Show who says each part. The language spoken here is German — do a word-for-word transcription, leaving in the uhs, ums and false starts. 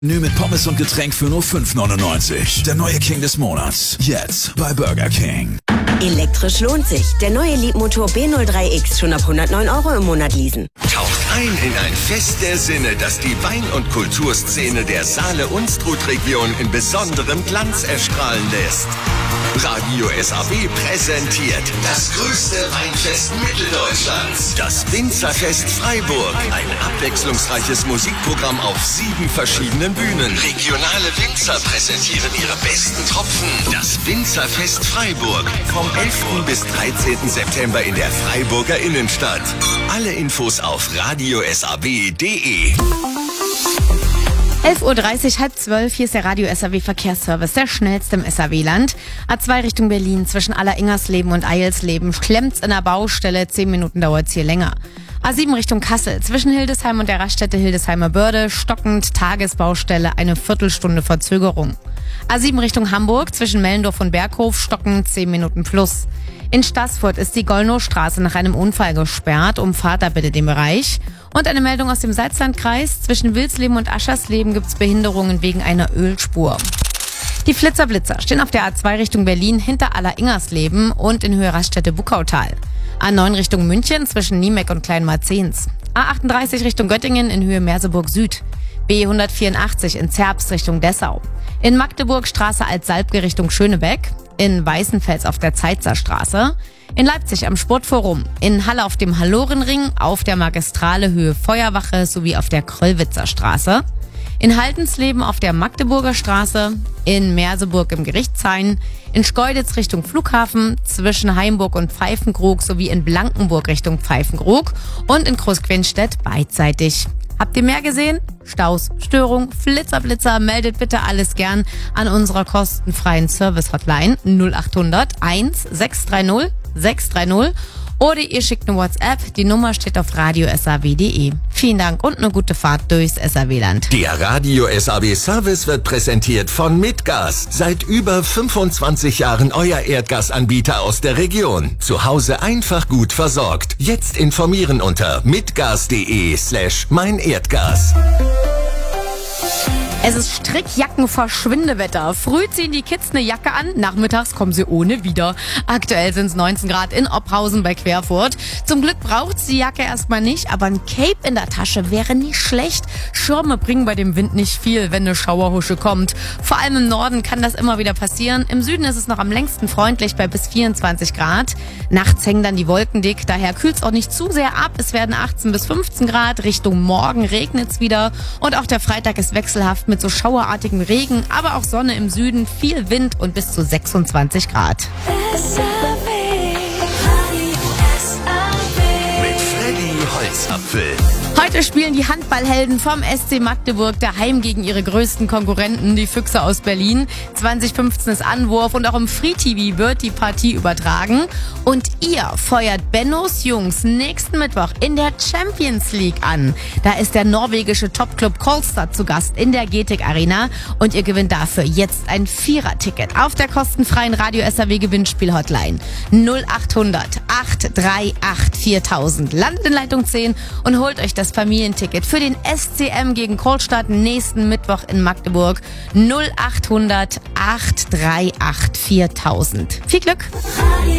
Speaker 1: Menü mit Pommes und Getränk für nur fünf neunundneunzig. Der neue King des Monats. Jetzt bei Burger King.
Speaker 2: Elektrisch lohnt sich. Der neue Liebmotor B null drei X schon ab hundertneun Euro im Monat leasen.
Speaker 3: Taucht ein in ein Fest der Sinne, das die Wein- und Kulturszene der Saale-Unstrut-Region in besonderem Glanz erstrahlen lässt. Radio S A B präsentiert das größte Weinfest Mitteldeutschlands. Das Winzerfest Freiburg. Ein abwechslungsreiches Musikprogramm auf sieben verschiedenen Bühnen. Regionale Winzer präsentieren ihre besten Tropfen. Das Winzerfest Freiburg. Vom elften bis dreizehnten September in der Freiburger Innenstadt. Alle Infos auf radio s a b punkt d e.
Speaker 4: elf Uhr dreißig, halb zwölf, hier ist der Radio S A W Verkehrsservice, der schnellste im S A W-Land. A zwei Richtung Berlin, zwischen Alleringersleben und Eilsleben, klemmt's in der Baustelle, zehn Minuten dauert's hier länger. A sieben Richtung Kassel, zwischen Hildesheim und der Raststätte Hildesheimer Börde, stockend, Tagesbaustelle, eine Viertelstunde Verzögerung. A sieben Richtung Hamburg, zwischen Mellendorf und Berghof, stockend, zehn Minuten plus. In Staßfurt ist die Gollnowstraße nach einem Unfall gesperrt, umfahrt da bitte den Bereich. Und eine Meldung aus dem Salzlandkreis, zwischen Wilsleben und Aschersleben gibt's Behinderungen wegen einer Ölspur. Die Flitzer-Blitzer stehen auf der A zwei Richtung Berlin hinter Alleringersleben und in Höhe Raststätte Buckautal. A neun Richtung München zwischen Niemeck und Kleinmarzens. A achtunddreißig Richtung Göttingen in Höhe Merseburg Süd. B hundertvierundachtzig in Zerbst Richtung Dessau. In Magdeburg Straße Altsalbke Richtung Schönebeck. In Weißenfels auf der Zeitzerstraße. In Leipzig am Sportforum. In Halle auf dem Hallorenring, auf der Magistrale Höhe Feuerwache sowie auf der Kröllwitzer Straße. In Haltensleben auf der Magdeburger Straße. In Merseburg im Gerichtshain. In Schkeuditz Richtung Flughafen. Zwischen Heimburg und Pfeifenkrug sowie in Blankenburg Richtung Pfeifenkrug. Und in Großquenstedt beidseitig. Habt ihr mehr gesehen? Staus, Störung, Flitzer, Blitzer, meldet bitte alles gern an unserer kostenfreien Service-Hotline null achthundert eins sechs drei null sechs drei null oder ihr schickt eine WhatsApp. Die Nummer steht auf radio s a w punkt d e. Vielen Dank und eine gute Fahrt durchs S A W-Land.
Speaker 3: Der Radio S A B Service wird präsentiert von Mitgas. Seit über fünfundzwanzig Jahren euer Erdgasanbieter aus der Region. Zu Hause einfach gut versorgt. Jetzt informieren unter mitgas.de slash mein Erdgas.
Speaker 4: Es ist Strickjacken-Verschwindewetter. Früh ziehen die Kids eine Jacke an, nachmittags kommen sie ohne wieder. Aktuell sind es neunzehn Grad in Ophausen bei Querfurt. Zum Glück braucht's die Jacke erstmal nicht, aber ein Cape in der Tasche wäre nicht schlecht. Schirme bringen bei dem Wind nicht viel, wenn eine Schauerhusche kommt. Vor allem im Norden kann das immer wieder passieren. Im Süden ist es noch am längsten freundlich bei bis vierundzwanzig Grad. Nachts hängen dann die Wolken dick, daher kühlt's auch nicht zu sehr ab. Es werden achtzehn bis fünfzehn Grad. Richtung Morgen regnet's wieder. Und auch der Freitag ist wechselhaft mit so schauerartigem Regen, aber auch Sonne im Süden, viel Wind und bis zu sechsundzwanzig Grad.
Speaker 3: Mit Freddy Holzapfel.
Speaker 4: Heute spielen die Handballhelden vom S C Magdeburg daheim gegen ihre größten Konkurrenten, die Füchse aus Berlin. zwanzig fünfzehn ist Anwurf und auch im Free-T V wird die Partie übertragen. Und ihr feuert Bennos Jungs nächsten Mittwoch in der Champions League an. Da ist der norwegische Topclub Kolstad zu Gast in der Getik Arena und ihr gewinnt dafür jetzt ein Vierer-Ticket auf der kostenfreien Radio S A W Gewinnspiel-Hotline null achthundert acht drei acht viertausend. Landet in Leitung zehn und holt euch das Familienticket für den S C M gegen Kolstad nächsten Mittwoch in Magdeburg null achthundert acht drei acht viertausend. Viel Glück!